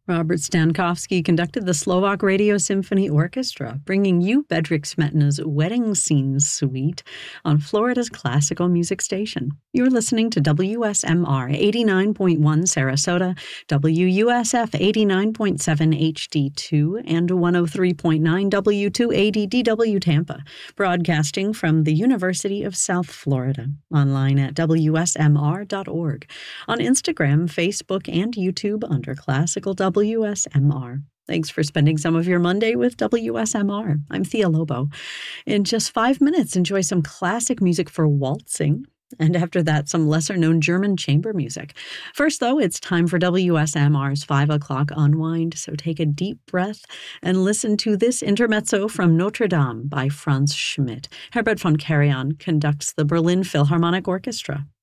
Robert Stankowski conducted the Slovak Radio Symphony Orchestra, bringing you Bedřich Smetana's Wedding Scene Suite on Florida's classical music station. You're listening to WSMR 89.1 Sarasota, WUSF 89.7 HD2, and 103.9 W280 DW Tampa, broadcasting from the University of South Florida, online at WSMR.org, on Instagram, Facebook, and YouTube under Classical WSMR. Thanks for spending some of your Monday with WSMR. I'm Thea Lobo. In just 5 minutes, enjoy some classic music for waltzing, and after that, some lesser-known German chamber music. First, though, it's time for WSMR's 5 o'clock unwind, so take a deep breath and listen to this intermezzo from Notre Dame by Franz Schmidt. Herbert von Karajan conducts the Berlin Philharmonic Orchestra.